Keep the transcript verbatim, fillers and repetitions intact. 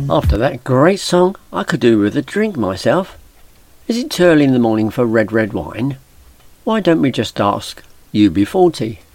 After that great song, I could do with a drink myself. Is it too early in the morning for red, red wine? Why don't we just ask U B forty?